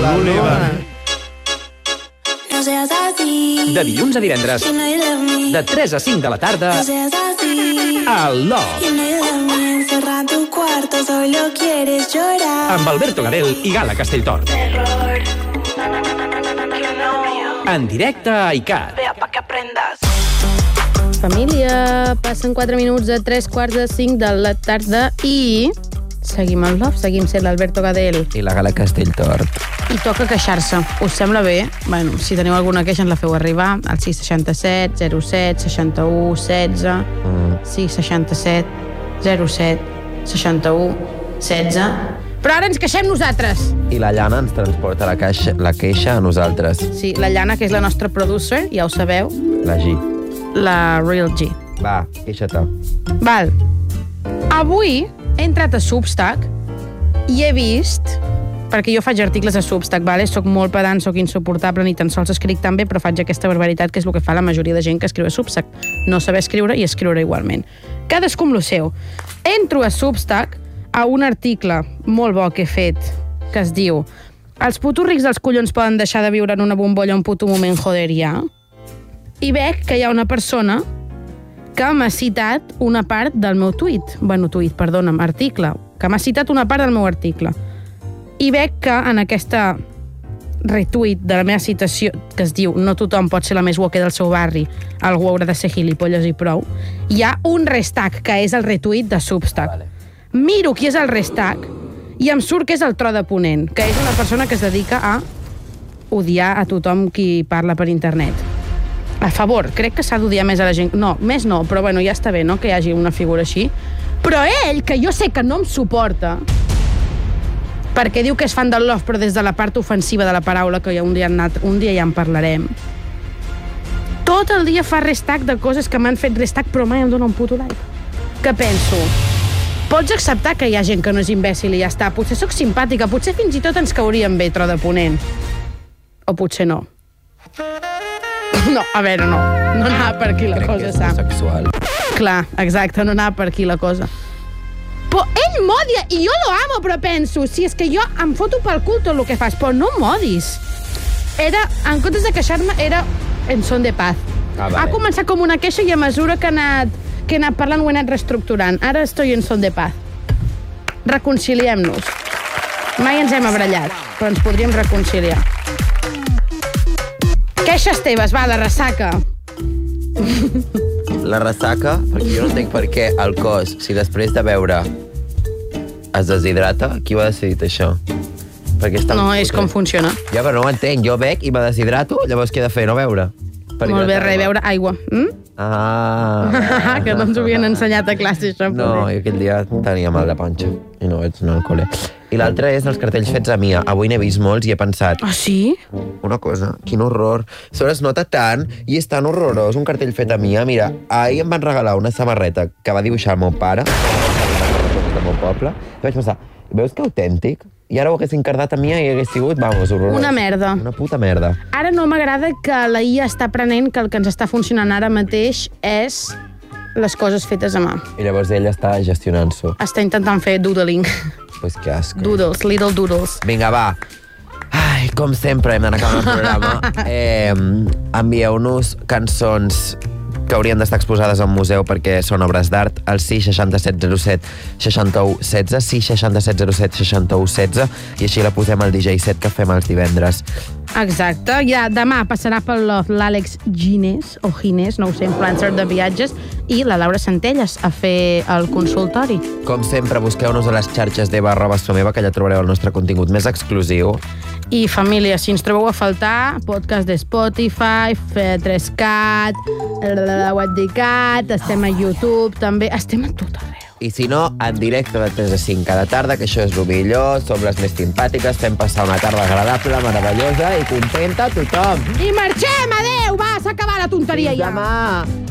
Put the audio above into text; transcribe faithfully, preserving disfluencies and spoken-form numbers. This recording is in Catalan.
l'Oliva. No seas así. De dilluns a divendres, You know you love me. de tres a cinc de la tarda, No seas así. al Love, You know you love me. Encerra en tu cuarto, solo quieres llorar. amb Alberto Gadel i Gala Castelltort. Terror. Na, na, na, na, na, na, na, que no. En directe a iCat. Vea pa' que aprendas. Família, passen quatre minuts a tres quarts de cinc de la tarda i seguim al Love, seguim sent l'Alberto Gadel. I la Gala Castelltort. I toca queixar-se. Us sembla bé? Bueno, si teniu alguna queixa ens la feu arribar al sis seixanta-set zero set seixanta-u setze, Mm. sis seixanta-set zero set seixanta-u setze. Però ara ens queixem nosaltres. I la Llana ens transporta la, caixa, la queixa a nosaltres. Sí, la Llana, que és la nostra producer, ja ho sabeu, La G. la Real G. Va, queixa-te. Val. Avui he entrat a Substack i he vist, perquè jo faig articles a Substack, vale? Soc molt pedant, soc insuportable, ni tan sols escric tan bé, però faig aquesta barbaritat, que és el que fa la majoria de gent que escriu a Substack. No saber escriure i escriure igualment. Cadascú amb lo seu. Entro a Substack a un article molt bo que he fet, que es diu Els putos rics dels collons poden deixar de viure en una bombolla un puto moment, joder, ja? I veig que hi ha una persona que m'ha citat una part del meu tuit. Bueno, tuit, perdona'm, article. Que m'ha citat una part del meu article. I veig que en aquesta retuit de la meva citació, que es diu no tothom pot ser la més woke del seu barri, algú haurà de ser gilipolles i prou, hi ha un restag, que és el retuit de Substack. Vale. Miro qui és el restag i em surt que és el Tro de Ponent, que és una persona que es dedica a odiar a tothom qui parla per internet. A favor, crec que s'ha d'odiar més a la gent. No, més no, però bueno, ja està bé, no?, que hi hagi una figura així. Però ell, que jo sé que no em suporta, perquè diu que és fan del Love, però des de la part ofensiva de la paraula, que ja un dia, anat, un dia ja en parlarem, tot el dia fa restag de coses que m'han fet restag, però mai em dona un puto like. Que penso, pots acceptar que hi ha gent que no és imbècil i ja està. Potser sóc simpàtica, potser fins i tot ens cauríem bé, Tro de Ponent. O potser no. No, a veure, no. No anava per aquí la Crec cosa, que és Sam. homosexual. Clar, exacte, no anava per aquí la cosa. Però ell m'odia i jo lo amo, però penso, si és que jo em foto pel cul tot el que fas, però no m'odis. Era, en comptes de queixar-me, era en son de paz. Ah, vale. Ha començat com una queixa i a mesura que he anat, que he anat parlant ho he anat reestructurant. Ara estoy en son de paz. Reconciliem-nos. Mai ens hem abrallat, però ens podríem reconciliar. Queixes teves, va, la ressaca. La ressaca, perquè jo no entenc per què el cos, si després de beure es deshidrata, qui ho ha decidit això? Perquè està No, és com funciona. Ja, però no ho entenc. Jo bec i me deshidrato, llavors què he de fer? No beure? Per Molt bé, hidratar-me. re, beure aigua. Mm? Ah. Que no ens ho havien ensenyat a classe, això. No, poder. jo aquell dia tenia mal de panxa i no vaig anar al col·le. I l'altre és els cartells fets a Mia. Avui n'he vist molts i he pensat, Ah, sí? una cosa, quin horror. Sobre es nota tant i és tan horrorós un cartell fet a Mia. Mira, ahir em van regalar una samarreta que va dibuixar el meu pare, del meu poble, i vaig pensar, veus que autèntic? I ara ho haguessin cardat a Mia i hagués sigut, vamos, horrorós. Una merda. Una puta merda. Ara no m'agrada que la I A està aprenent que el que ens està funcionant ara mateix és les coses fetes a mà. I llavors ella està gestionant-s'ho. Està intentant fer doodling. Pues que asco. Doodles, little doodles. Vinga, va. Ai, com sempre, hem d'anar acabant el programa. Eh, envieu-nos cançons que haurien d'estar exposades a un museu perquè són obres d'art al sis seixanta-set zero set seixanta-u setze, sis seixanta-set zero set seixanta-u setze, i així la posem al D J set que fem els divendres. Exacte. Ja demà passarà pel Love l'Àlex Ginés, o Ginés, no ho sé, influencer de viatges, i la Laura Centelles a fer el consultori. Com sempre, busqueu-nos a les xarxes d'Eva arroba Someva, que allà trobareu el nostre contingut més exclusiu. I família, si ens trobeu a faltar, podcast de Spotify, tres cat, WebDcat, estem a YouTube, també, estem a tot arreu. I si no, en directe de tres a cinc cada tarda, que això és el millor, som les més simpàtiques, fem passar una tarda agradable, meravellosa i contenta a tothom. I marxem, adeu, va, s'ha acabat la tonteria ja. Demà!